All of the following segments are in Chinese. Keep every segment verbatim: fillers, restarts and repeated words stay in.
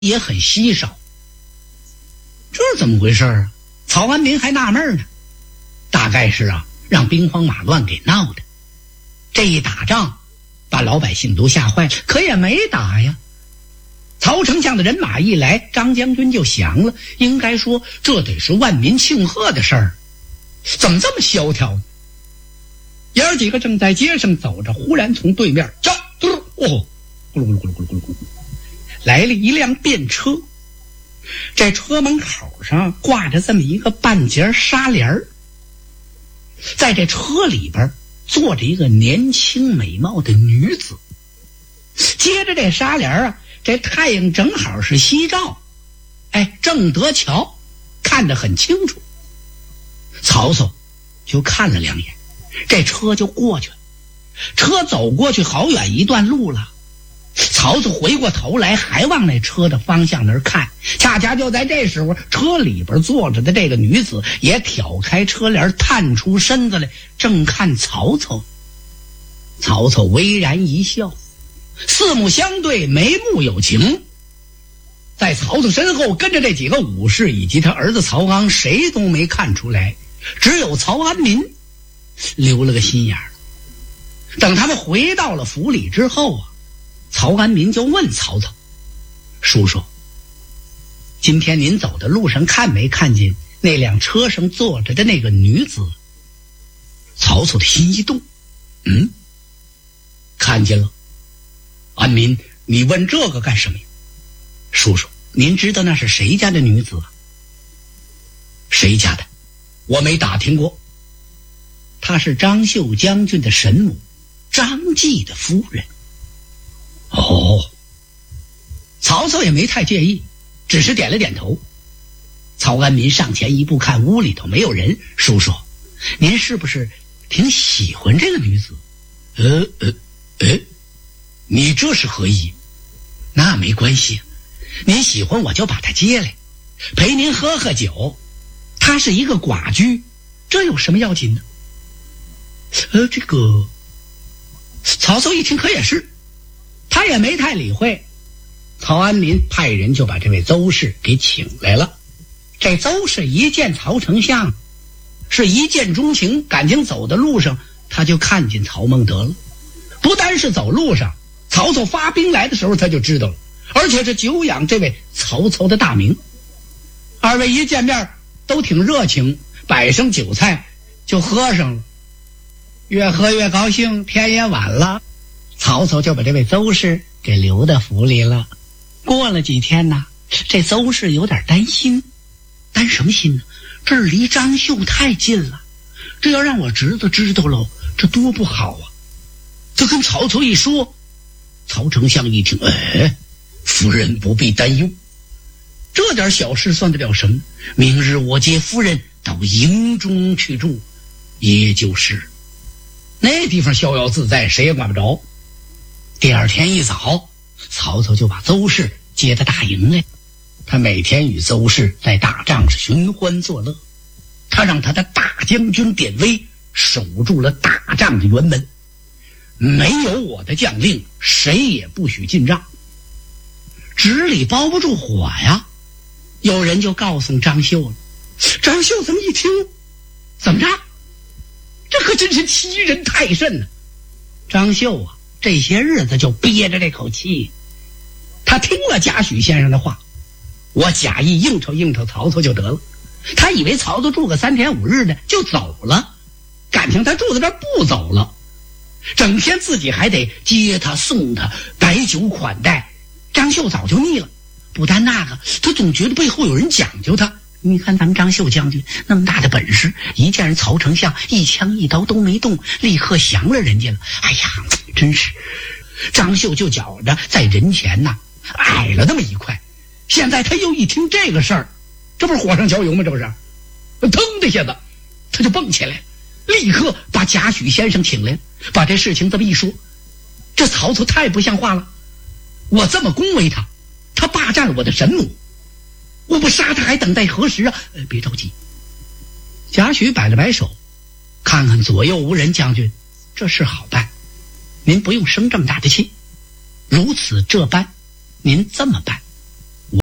也很稀少。这是怎么回事啊？曹安民还纳闷呢，大概是啊让兵荒马乱给闹的。这一打仗把老百姓都吓坏了，可也没打呀。曹丞相的人马一来，张将军就降了，应该说这得是万民庆贺的事儿，怎么这么萧条呢？爷儿几个正在街上走着，忽然从对面叫嘟哦，咕噜咕噜咕噜咕噜咕噜咕噜，来了一辆便车。这车门口上挂着这么一个半截纱帘，在这车里边坐着一个年轻美貌的女子。接着这纱帘啊，这太阳正好是西照，哎，正得瞧，看得很清楚。曹操就看了两眼，这车就过去了。车走过去好远一段路了，曹操回过头来还往那车的方向那儿看，恰恰就在这时候，车里边坐着的这个女子也挑开车帘，探出身子来，正看曹操。曹操微然一笑，四目相对，眉目有情。在曹操身后跟着这几个武士以及他儿子曹昂，谁都没看出来，只有曹安民留了个心眼儿。等他们回到了府里之后啊，曹安民就问曹操：“叔叔，今天您走的路上看没看见那辆车上坐着的那个女子？”曹操的心一动，嗯，看见了。安民，你问这个干什么呀？叔叔，您知道那是谁家的女子啊？谁家的？我没打听过。她是张绣将军的神母，张继的夫人。哦，曹操也没太介意，只是点了点头。曹安民上前一步，看屋里头没有人。叔叔，您是不是挺喜欢这个女子？呃呃呃，你这是何意？那没关系，您喜欢我就把她接来，陪您喝喝酒。她是一个寡居，这有什么要紧呢？呃，这个曹操一听可也是，他也没太理会。曹安民派人就把这位邹氏给请来了。这邹氏一见曹丞相是一见钟情，感情走的路上他就看见曹孟德了。不单是走路上，曹操发兵来的时候他就知道了，而且是久仰这位曹操的大名。二位一见面都挺热情，摆上酒菜就喝上了。越喝越高兴，天也晚了，曹操就把这位邹氏给留在府里了。过了几天呢，这邹氏有点担心。担什么心呢？这儿离张绣太近了，这要让我侄子知道了，这多不好啊。他跟曹操一说，曹丞相一听，哎，夫人不必担忧，这点小事算得了什么？明日我接夫人到营中去住，也就是那地方逍遥自在，谁也管不着。第二天一早，曹操就把邹氏接到大营来。他每天与邹氏在大帐上寻欢作乐，他让他的大将军典韦守住了大帐的辕门，没有我的将令，谁也不许进帐。纸里包不住火呀，有人就告诉张绣了。张绣这么一听，怎么着？这可真是欺人太甚呢、啊！张绣啊，这些日子就憋着这口气。他听了贾诩先生的话，我假意应酬应酬曹操就得了。他以为曹操住个三天五日的就走了，感情他住在这儿不走了，整天自己还得接他送他，摆酒款待。张绣早就腻了，不单那个，他总觉得背后有人讲究他。你看咱们张绣将军那么大的本事，一见人曹丞相一枪一刀都没动，立刻降了人家了。哎呀，真是张绣就觉着在人前呐矮了那么一块。现在他又一听这个事儿，这不是火上浇油吗？这不是，腾的一下子他就蹦起来，立刻把贾诩先生请来，把这事情这么一说。这曹操太不像话了，我这么恭维他，他霸占了我的神母，我不杀他还等待何时啊？呃，别着急。贾诩摆了摆手，看看左右无人，将军，这事好办，您不用生这么大的气。如此这般，您这么办，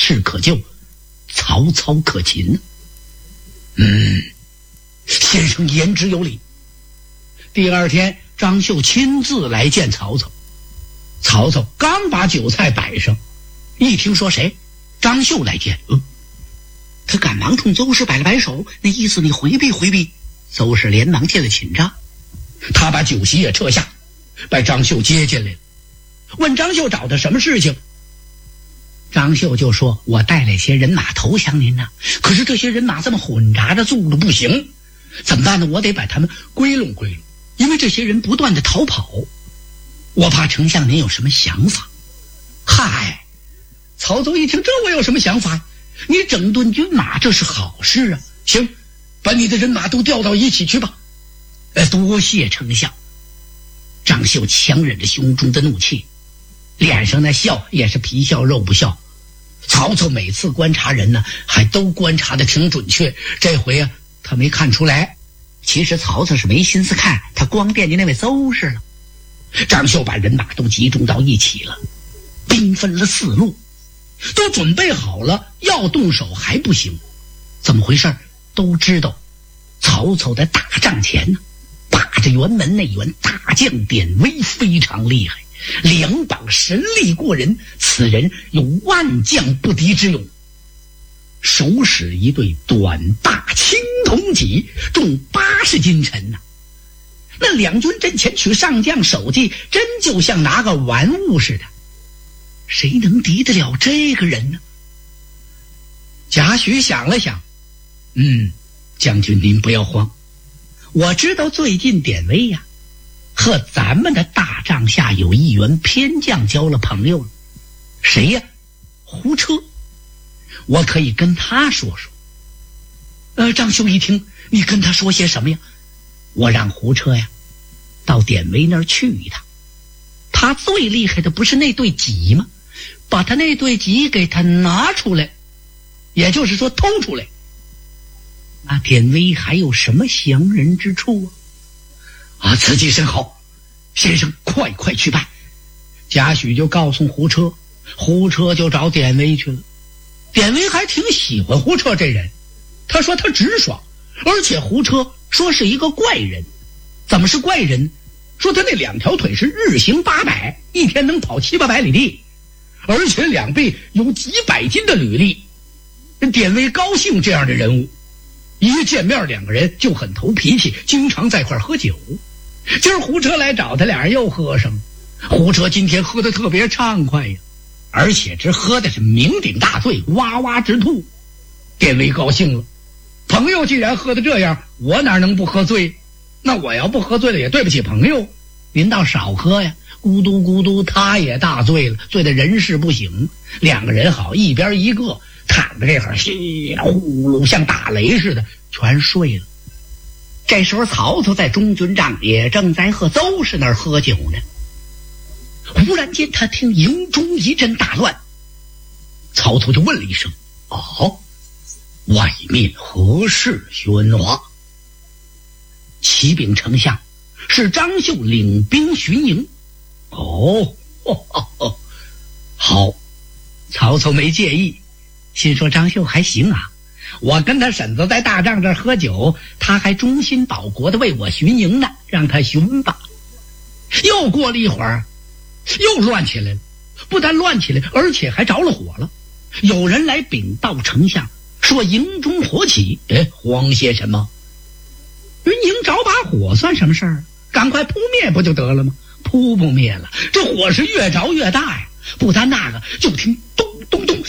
事可救，曹操可擒。嗯，先生言之有理。第二天，张绣亲自来见曹操。曹操刚把酒菜摆上，一听说谁张绣来见，嗯，他赶忙冲邹氏摆了摆手，那意思你回避回避。邹氏连忙进了寝帐，他把酒席也撤下，把张绣接进来了，问张绣找他什么事情。张绣就说，我带了些人马投降您呢，可是这些人马这么混杂着住的不行，怎么办呢？我得把他们归拢归拢，因为这些人不断的逃跑，我怕丞相您有什么想法。嗨，曹操一听，这我有什么想法？你整顿军马这是好事啊，行，把你的人马都调到一起去吧。呃，多谢丞相。张绣强忍着胸中的怒气，脸上那笑也是皮笑肉不笑。曹操每次观察人呢，还都观察的挺准确，这回啊，他没看出来。其实曹操是没心思看，他光惦记那位邹氏了。张绣把人马都集中到一起了，兵分了四路，都准备好了，要动手还不行。怎么回事？都知道曹操在大帐前呢，把着辕门内员大将典韦非常厉害，两膀神力过人，此人有万将不敌之勇，手使一对短大青铜戟，重八十斤沉呐、啊。那两军阵前取上将首级，真就像拿个玩物似的，谁能敌得了这个人呢？贾诩想了想，嗯，将军您不要慌，我知道最近典韦呀，和咱们的大帐下有一员偏将交了朋友了。谁呀？胡车。我可以跟他说说。呃，张兄一听，你跟他说些什么呀？我让胡车呀到典韦那儿去一趟，他最厉害的不是那对戟吗？把他那对戟给他拿出来，也就是说偷出来。那典韦还有什么降人之处啊？啊，此计甚好，先生快快去办。贾诩就告诉胡车，胡车就找典韦去了。典韦还挺喜欢胡车这人，他说他直爽，而且胡车说是一个怪人。怎么是怪人？说他那两条腿是日行八百，一天能跑七八百里地，而且两臂有几百斤的履力。典韦高兴这样的人物，一见面两个人就很投脾气，经常在一块喝酒。今儿胡车来找他，俩人又喝上了。胡车今天喝得特别畅快呀，而且这喝的是酩酊大醉，哇哇直吐。典韦高兴了，朋友既然喝得这样，我哪能不喝醉？那我要不喝醉了也对不起朋友，您倒少喝呀。咕嘟咕嘟，他也大醉了，醉得人事不省。两个人好一边一个躺在这会儿，稀呼噜像打雷似的全睡了。这时候曹操在中军帐也正在和邹氏那儿喝酒呢。忽然间他听营中一阵大乱，曹操就问了一声，哦，外面何事喧哗？启禀丞相，是张绣领兵巡营。哦，哦哦哦，好。曹操没介意，心说张绣还行啊，我跟他婶子在大帐这儿喝酒，他还忠心保国的为我巡营呢，让他巡吧。又过了一会儿，又乱起来了，不但乱起来，而且还着了火了。有人来禀报丞相，说营中火起。哎，慌些什么？云营着把火算什么事儿？赶快扑灭不就得了吗？扑不灭了，这火是越着越大呀！不单那个，就听咚咚咚，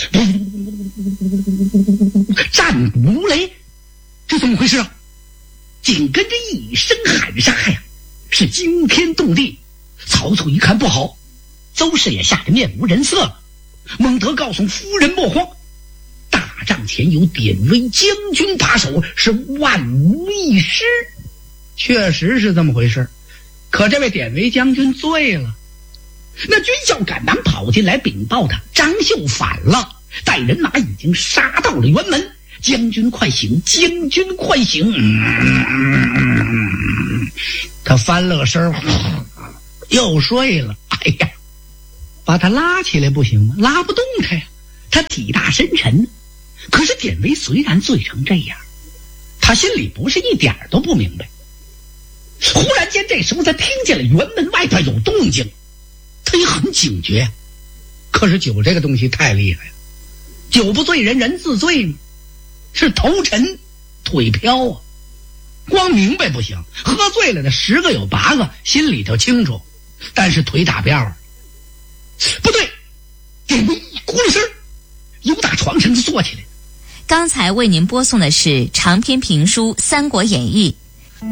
战鼓如雷，这怎么回事啊？紧跟着一声喊杀呀，是惊天动地。曹操一看不好，邹氏也吓得面无人色了，猛得告诉夫人莫慌，大帐前有典韦将军把守，是万无一失。确实是这么回事，可这位典韦将军醉了。那军校赶忙跑进来禀报他，张绣反了，带人马已经杀到了辕门，将军快醒，将军快醒。嗯，他翻了个身又睡了。哎呀，把他拉起来不行吗？拉不动他呀， 他体大深沉，可是典韦虽然醉成这样，他心里不是一点儿都不明白。忽然间这时候他听见了辕门外边有动静，他也很警觉。可是酒这个东西太厉害了，酒不醉人人自醉，是头沉腿飘啊。光明白不行，喝醉了的十个有八个心里头清楚，但是腿打标。不对，典韦一咕噜声由打床上就坐起来。 刚才为您播送的是长篇评书《三国演义》，